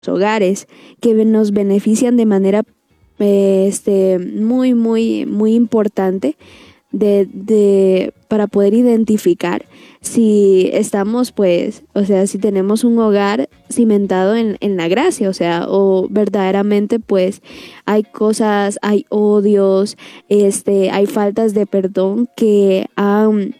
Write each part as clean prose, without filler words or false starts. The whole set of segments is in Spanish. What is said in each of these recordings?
hogares, que nos benefician de manera muy, muy, muy importante para poder identificar si estamos, pues, o sea, si tenemos un hogar cimentado en la gracia, o sea, o verdaderamente, pues, hay cosas, hay odios, hay faltas de perdón que han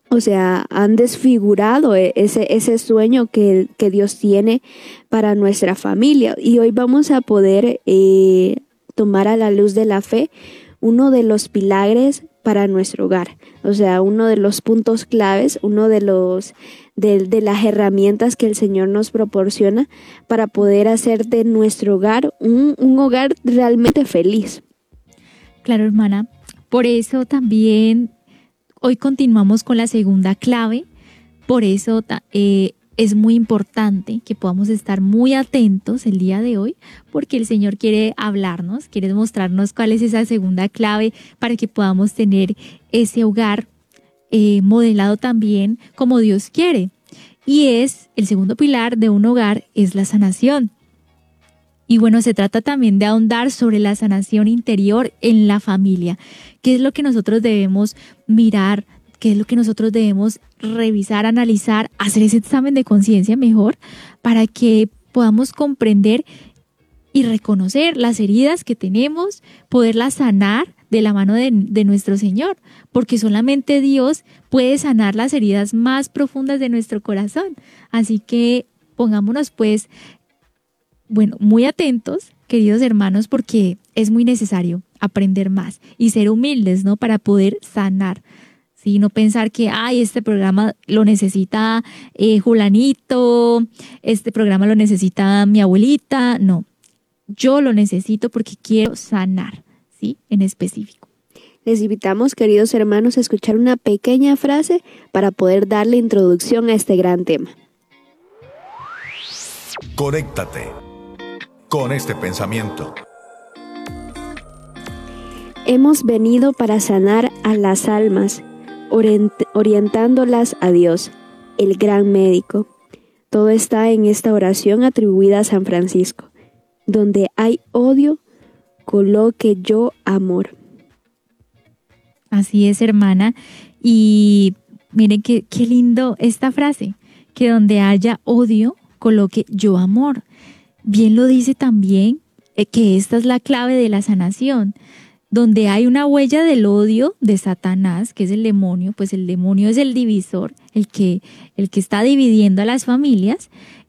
desfigurado ese sueño que Dios tiene para nuestra familia. Y hoy vamos a poder tomar a la luz de la fe uno de los pilares para nuestro hogar. O sea, uno de los puntos claves, uno de las herramientas que el Señor nos proporciona para poder hacer de nuestro hogar un hogar realmente feliz. Claro, hermana. Por eso también hoy continuamos con la segunda clave. Por eso es muy importante que podamos estar muy atentos el día de hoy, porque el Señor quiere hablarnos, quiere mostrarnos cuál es esa segunda clave para que podamos tener ese hogar modelado también como Dios quiere. Y el segundo pilar de un hogar es la sanación. Y bueno, se trata también de ahondar sobre la sanación interior en la familia. ¿Qué es lo que nosotros debemos mirar? ¿Qué es lo que nosotros debemos revisar, analizar, hacer ese examen de conciencia mejor para que podamos comprender y reconocer las heridas que tenemos, poderlas sanar de la mano de nuestro Señor? Porque solamente Dios puede sanar las heridas más profundas de nuestro corazón. Así que pongámonos pues, muy atentos, queridos hermanos, porque es muy necesario aprender más y ser humildes, ¿no? Para poder sanar. Sí, no pensar que, este programa lo necesita Julanito, este programa lo necesita mi abuelita. No, yo lo necesito porque quiero sanar, ¿sí? En específico. Les invitamos, queridos hermanos, a escuchar una pequeña frase para poder darle introducción a este gran tema. Conéctate con este pensamiento. Hemos venido para sanar a las almas, orientándolas a Dios, el gran médico. Todo está en esta oración atribuida a San Francisco. Donde hay odio, coloque yo amor. Así es, hermana. Y miren qué lindo esta frase, que donde haya odio, coloque yo amor. Bien lo dice también que esta es la clave de la sanación. Donde hay una huella del odio de Satanás, que es el demonio, pues el demonio es el divisor, el que está dividiendo a las familias.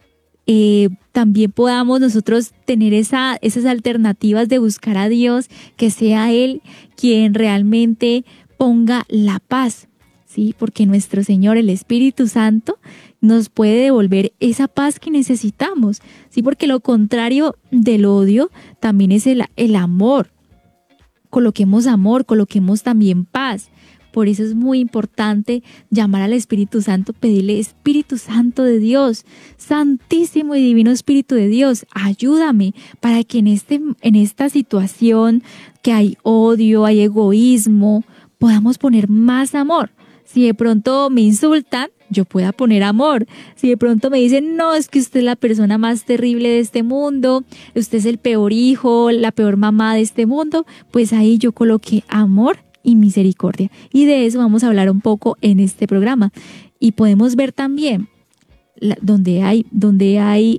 También podamos nosotros tener esas alternativas de buscar a Dios, que sea Él quien realmente ponga la paz, ¿sí? Porque nuestro Señor, el Espíritu Santo, nos puede devolver esa paz que necesitamos, ¿sí? Porque lo contrario del odio también es el amor. Coloquemos amor, coloquemos también paz. Por eso es muy importante llamar al Espíritu Santo, pedirle: Espíritu Santo de Dios, Santísimo y Divino Espíritu de Dios, ayúdame para que en esta situación que hay odio, hay egoísmo, podamos poner más amor. Si de pronto me insultan, yo pueda poner amor. Si de pronto me dicen, no, es que usted es la persona más terrible de este mundo, usted es el peor hijo, la peor mamá de este mundo, pues ahí yo coloqué amor y misericordia. Y de eso vamos a hablar un poco en este programa. Y podemos ver también donde hay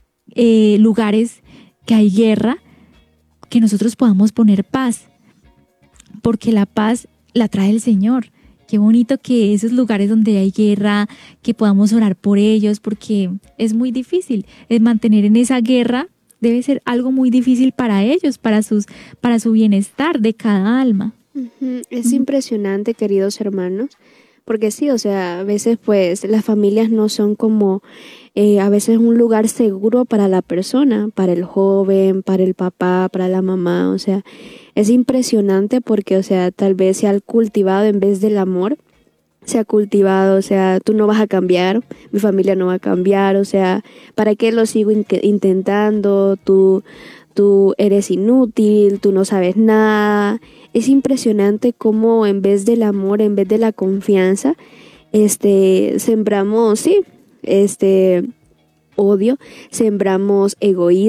lugares que hay guerra, que nosotros podamos poner paz, porque la paz la trae el Señor. Qué bonito que esos lugares donde hay guerra, que podamos orar por ellos, porque es muy difícil. El mantener en esa guerra debe ser algo muy difícil para ellos, para su bienestar de cada alma. Es impresionante, queridos hermanos, porque sí, o sea, a veces pues las familias no son como a veces un lugar seguro para la persona, para el joven, para el papá, para la mamá. O sea, es impresionante porque, o sea, tal vez se ha cultivado, en vez del amor, se ha cultivado, o sea, tú no vas a cambiar, mi familia no va a cambiar, o sea, ¿para qué lo sigo intentando? Tú eres inútil, tú no sabes nada. Es impresionante cómo en vez del amor, en vez de la confianza, sembramos, sí, odio, sembramos egoísmo,